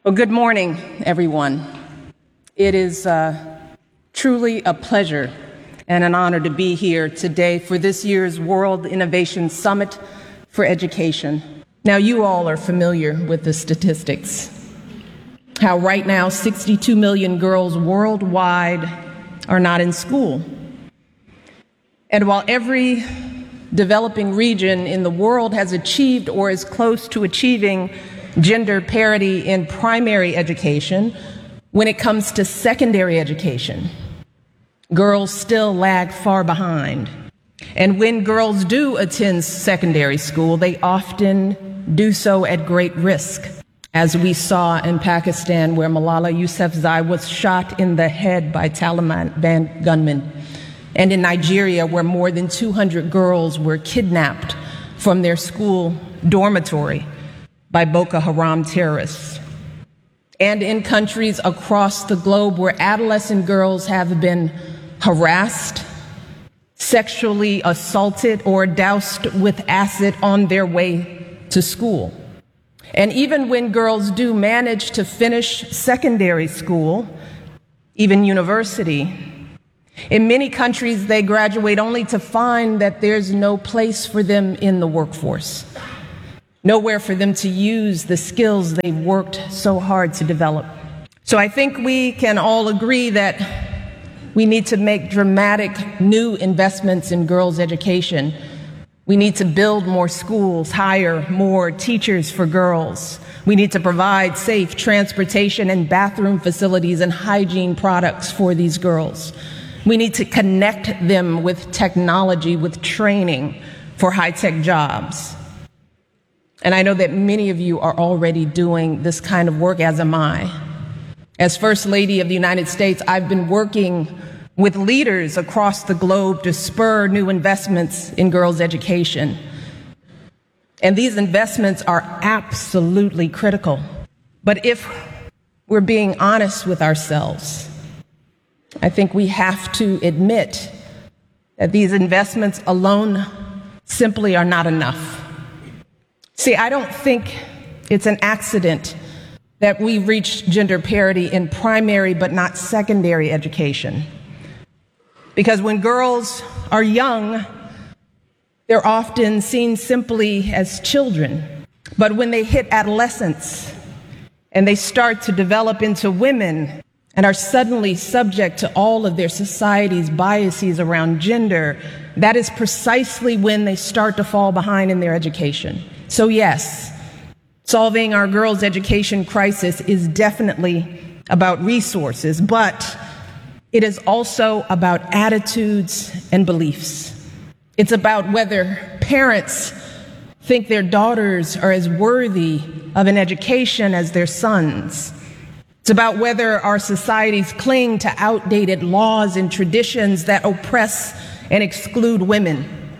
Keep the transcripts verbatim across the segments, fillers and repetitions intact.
Well, good morning, everyone. It is uh, truly a pleasure and an honor to be here today for this year's World Innovation Summit for Education. Now, you all are familiar with the statistics, how right now sixty-two million girls worldwide are not in school. And while every developing region in the world has achieved or is close to achieving gender parity in primary education, when it comes to secondary education, girls still lag far behind. And when girls do attend secondary school, they often do so at great risk, as we saw in Pakistan, where Malala Yousafzai was shot in the head by Taliban gunmen, and in Nigeria, where more than two hundred girls were kidnapped from their school dormitory by Boko Haram terrorists, and in countries across the globe where adolescent girls have been harassed, sexually assaulted, or doused with acid on their way to school. And even when girls do manage to finish secondary school, even university, in many countries they graduate only to find that there's no place for them in the workforce, nowhere for them to use the skills they've worked so hard to develop. So I think we can all agree that we need to make dramatic new investments in girls' education. We need to build more schools, hire more teachers for girls. We need to provide safe transportation and bathroom facilities and hygiene products for these girls. We need to connect them with technology, with training for high-tech jobs. And I know that many of you are already doing this kind of work, as am I. As First Lady of the United States, I've been working with leaders across the globe to spur new investments in girls' education. And these investments are absolutely critical. But if we're being honest with ourselves, I think we have to admit that these investments alone simply are not enough. See, I don't think it's an accident that we've reached gender parity in primary but not secondary education. Because when girls are young, they're often seen simply as children. But when they hit adolescence and they start to develop into women and are suddenly subject to all of their society's biases around gender, that is precisely when they start to fall behind in their education. So yes, solving our girls' education crisis is definitely about resources, but it is also about attitudes and beliefs. It's about whether parents think their daughters are as worthy of an education as their sons. It's about whether our societies cling to outdated laws and traditions that oppress and exclude women,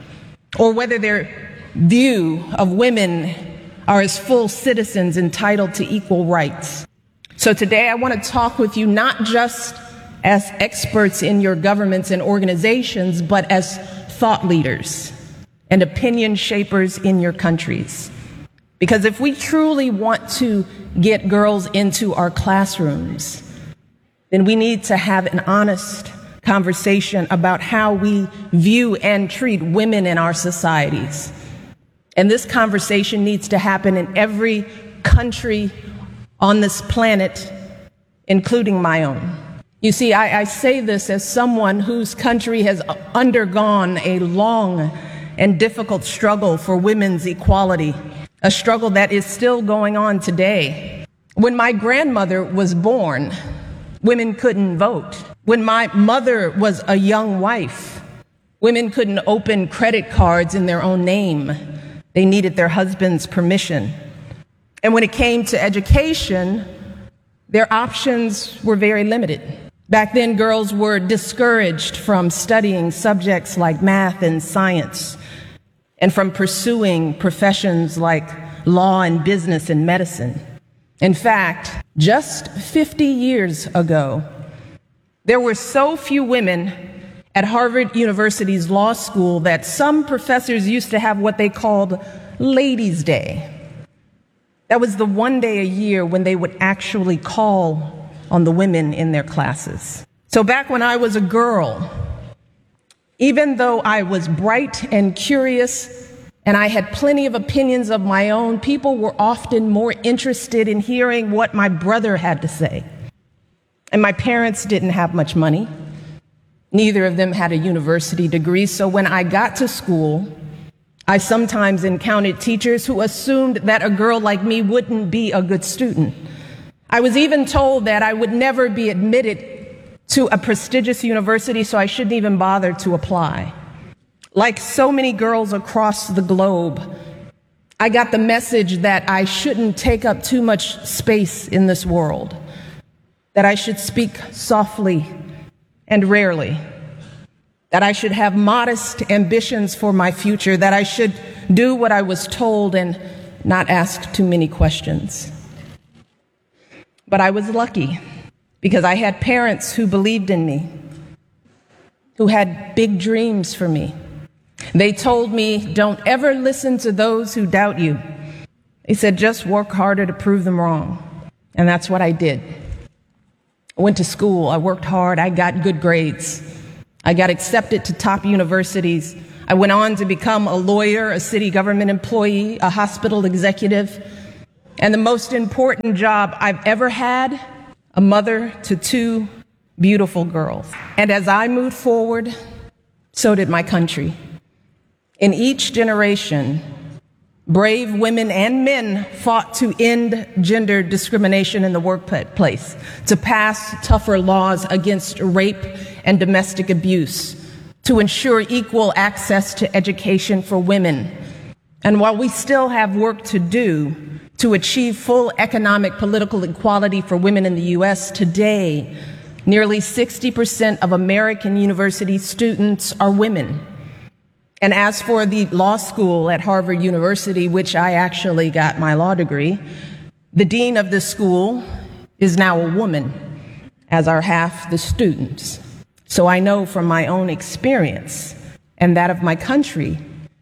or whether their view of women are as full citizens entitled to equal rights. So today I want to talk with you not just as experts in your governments and organizations, but as thought leaders and opinion shapers in your countries. Because if we truly want to get girls into our classrooms, then we need to have an honest conversation about how we view and treat women in our societies. And this conversation needs to happen in every country on this planet, including my own. You see, I, I say this as someone whose country has undergone a long and difficult struggle for women's equality, a struggle that is still going on today. When my grandmother was born, women couldn't vote. When my mother was a young wife, women couldn't open credit cards in their own name. They needed their husband's permission. And when it came to education, their options were very limited. Back then, girls were discouraged from studying subjects like math and science, and from pursuing professions like law and business and medicine. In fact, just fifty years ago, there were so few women at Harvard University's law school that some professors used to have what they called Ladies' Day. That was the one day a year when they would actually call on the women in their classes. So back when I was a girl, even though I was bright and curious and I had plenty of opinions of my own, people were often more interested in hearing what my brother had to say. And my parents didn't have much money. Neither of them had a university degree. So when I got to school, I sometimes encountered teachers who assumed that a girl like me wouldn't be a good student. I was even told that I would never be admitted to a prestigious university, so I shouldn't even bother to apply. Like so many girls across the globe, I got the message that I shouldn't take up too much space in this world, that I should speak softly and rarely, that I should have modest ambitions for my future, that I should do what I was told and not ask too many questions. But I was lucky because I had parents who believed in me, who had big dreams for me. They told me, don't ever listen to those who doubt you. They said, just work harder to prove them wrong. And that's what I did. I went to school, I worked hard, I got good grades. I got accepted to top universities. I went on to become a lawyer, a city government employee, a hospital executive, and the most important job I've ever had, a mother to two beautiful girls. And as I moved forward, so did my country. In each generation, brave women and men fought to end gender discrimination in the workplace, to pass tougher laws against rape and domestic abuse, to ensure equal access to education for women. And while we still have work to do to achieve full economic political equality for women in the U S, today, nearly sixty percent of American university students are women. And as for the law school at Harvard University, which I actually got my law degree, the dean of this school is now a woman, as are half the students. So I know from my own experience and that of my country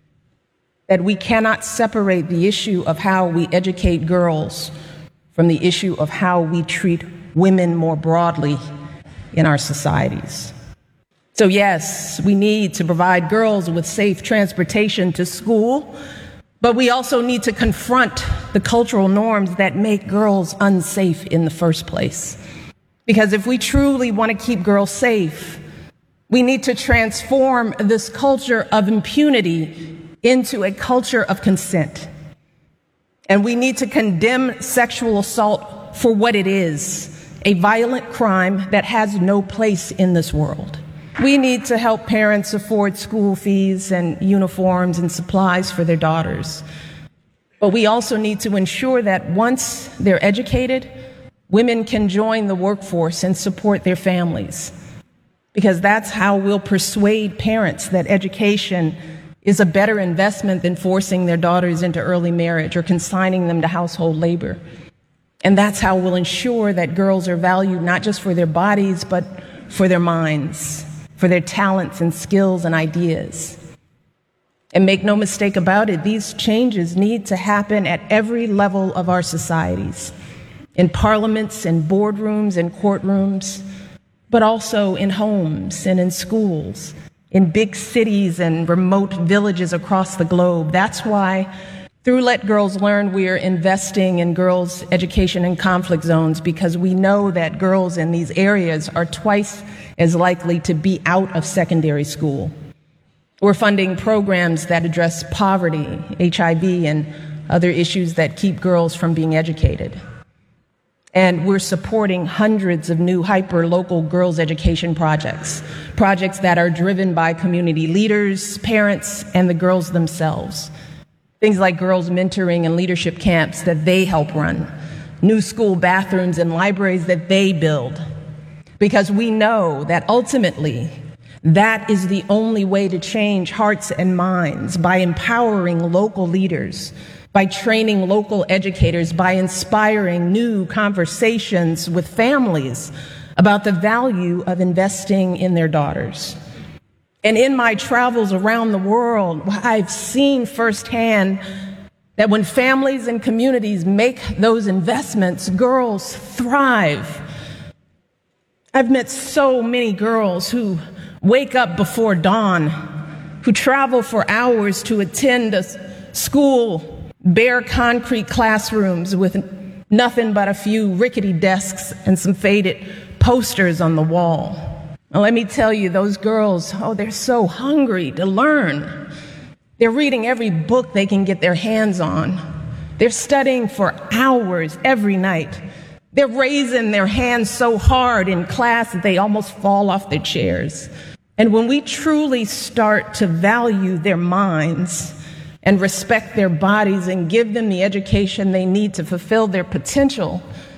that we cannot separate the issue of how we educate girls from the issue of how we treat women more broadly in our societies. So yes, we need to provide girls with safe transportation to school, but we also need to confront the cultural norms that make girls unsafe in the first place. Because if we truly want to keep girls safe, we need to transform this culture of impunity into a culture of consent. And we need to condemn sexual assault for what it is, a violent crime that has no place in this world. We need to help parents afford school fees and uniforms and supplies for their daughters. But we also need to ensure that once they're educated, women can join the workforce and support their families. Because that's how we'll persuade parents that education is a better investment than forcing their daughters into early marriage or consigning them to household labor. And that's how we'll ensure that girls are valued not just for their bodies, but for their minds, for their talents and skills and ideas. And make no mistake about it, these changes need to happen at every level of our societies, in parliaments, in boardrooms, in courtrooms, but also in homes and in schools, in big cities and remote villages across the globe. That's why through Let Girls Learn, we are investing in girls' education in conflict zones, because we know that girls in these areas are twice as likely to be out of secondary school. We're funding programs that address poverty, H I V, and other issues that keep girls from being educated. And we're supporting hundreds of new hyper-local girls' education projects, projects that are driven by community leaders, parents, and the girls themselves. Things like girls' mentoring and leadership camps that they help run, new school bathrooms and libraries that they build. Because we know that ultimately, that is the only way to change hearts and minds, by empowering local leaders, by training local educators, by inspiring new conversations with families about the value of investing in their daughters. And in my travels around the world, I've seen firsthand that when families and communities make those investments, girls thrive. I've met so many girls who wake up before dawn, who travel for hours to attend a school, bare concrete classrooms with nothing but a few rickety desks and some faded posters on the wall. Now, let me tell you, those girls, oh, they're so hungry to learn. They're reading every book they can get their hands on. They're studying for hours every night. They're raising their hands so hard in class that they almost fall off their chairs. And when we truly start to value their minds and respect their bodies and give them the education they need to fulfill their potential,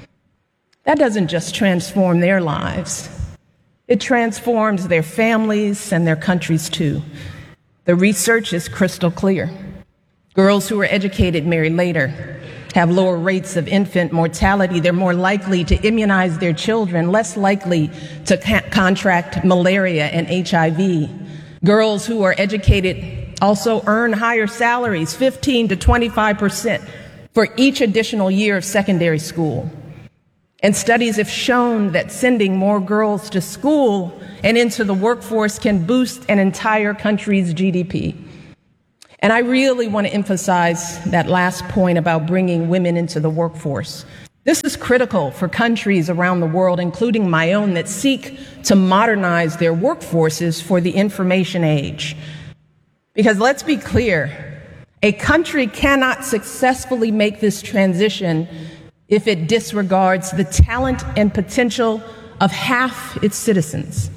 that doesn't just transform their lives. It transforms their families and their countries too. The research is crystal clear. Girls who are educated marry later, have lower rates of infant mortality. They're more likely to immunize their children, less likely to ca- contract malaria and H I V. Girls who are educated also earn higher salaries, fifteen to twenty-five percent for each additional year of secondary school. And studies have shown that sending more girls to school and into the workforce can boost an entire country's G D P. And I really want to emphasize that last point about bringing women into the workforce. This is critical for countries around the world, including my own, that seek to modernize their workforces for the information age. Because let's be clear, a country cannot successfully make this transition if it disregards the talent and potential of half its citizens.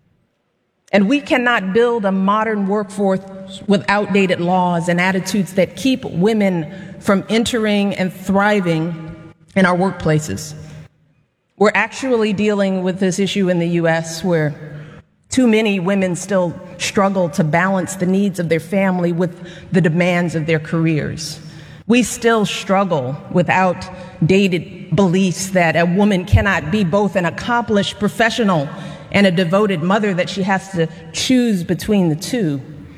And we cannot build a modern workforce with outdated laws and attitudes that keep women from entering and thriving in our workplaces. We're actually dealing with this issue in the U S where too many women still struggle to balance the needs of their family with the demands of their careers. We still struggle with outdated beliefs that a woman cannot be both an accomplished professional and a devoted mother, that she has to choose between the two.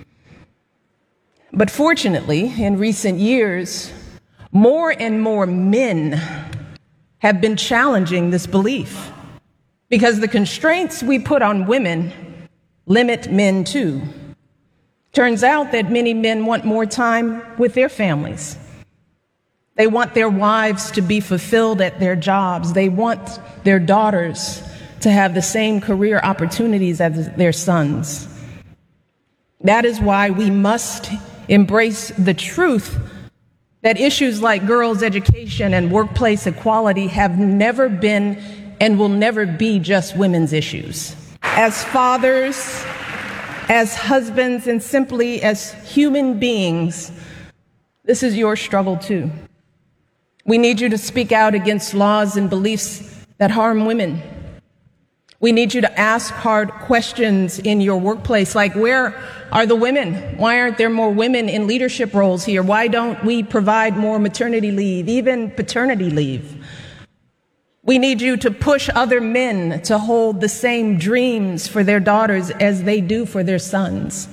But fortunately, in recent years, more and more men have been challenging this belief because the constraints we put on women limit men too. Turns out that many men want more time with their families. They want their wives to be fulfilled at their jobs. They want their daughters to have the same career opportunities as their sons. That is why we must embrace the truth that issues like girls' education and workplace equality have never been and will never be just women's issues. As fathers, as husbands, and simply as human beings, this is your struggle too. We need you to speak out against laws and beliefs that harm women. We need you to ask hard questions in your workplace, like, where are the women? Why aren't there more women in leadership roles here? Why don't we provide more maternity leave, even paternity leave? We need you to push other men to hold the same dreams for their daughters as they do for their sons.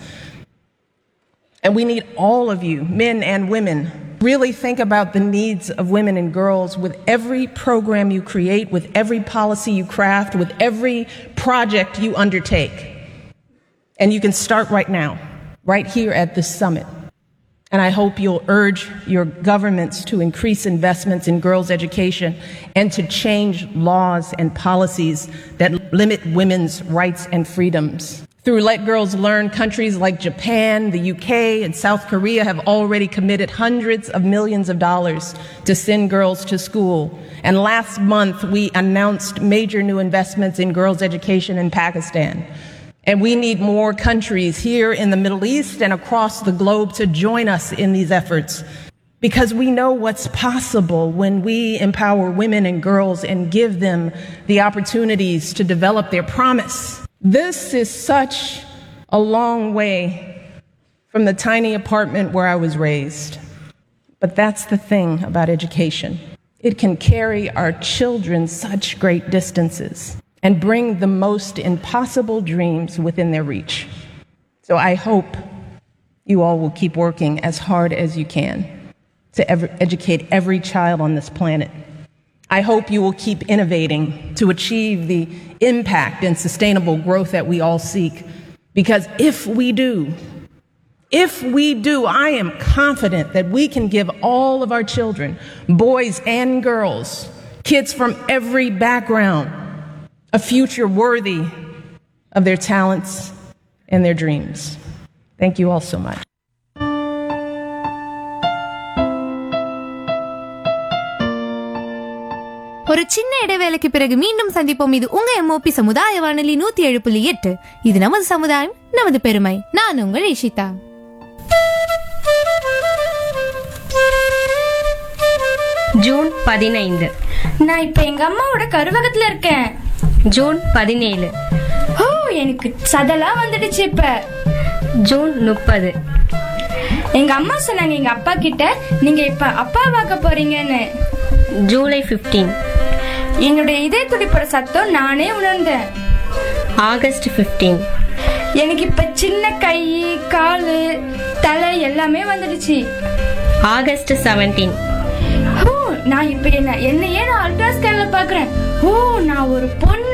And we need all of you, men and women, really think about the needs of women and girls with every program you create, with every policy you craft, with every project you undertake. And you can start right now, right here at this summit. And I hope you'll urge your governments to increase investments in girls' education and to change laws and policies that limit women's rights and freedoms. Through Let Girls Learn, countries like Japan, the U K, and South Korea have already committed hundreds of millions of dollars to send girls to school. And last month, we announced major new investments in girls' education in Pakistan. And we need more countries here in the Middle East and across the globe to join us in these efforts, because we know what's possible when we empower women and girls and give them the opportunities to develop their promise. This is such a long way from the tiny apartment where I was raised. But that's the thing about education. It can carry our children such great distances and bring the most impossible dreams within their reach. So I hope you all will keep working as hard as you can. to ever educate every child on this planet. I hope you will keep innovating to achieve the impact and sustainable growth that we all seek. Because if we do, if we do, I am confident that we can give all of our children, boys and girls, kids from every background, a future worthy of their talents and their dreams. Thank you all so much. ஒரு சின்ன இடைவேளைக்கு பிறகு மீண்டும் சந்திப்போம். இது உங்க MOP சமுதாய வானொலி நூத்தி ஏழு புள்ளி எட்டு. இது நமது சமுதாயம், நமது பெருமை. நான் உங்கள் இஷிதா. ஜூன் பதினைந்து. நான் இப்ப எங்க அம்மாவோட கருவகத்துல இருக்கேன். ஜூன் பதினேழு. ஓ, எனக்கு சதெல்லாம் வந்துடுச்சு இப்ப. ஜூன் முப்பது. எங்க அம்மா சொன்னாங்க எங்க அப்பா கிட்ட, நீங்க இப்ப அப்பா பார்க்க போறீங்கன்னு. ஜூலை பதினைந்து. என்னுடைய இதய துடிப்போட சத்தம் நானே உணர்ந்தேன். ஆகஸ்ட் பதினைந்து. எனக்கு இப்ப சின்ன கை, காலு, தலை எல்லாமே வந்துடுச்சு. ஆகஸ்ட் பதினேழு. ஓ, நான் இப்ப என்ன என்னையே நான் அல்ட்ரா ஸ்கேன்ல பாக்குறேன். ஓ, நான் ஒரு பொண்ணு.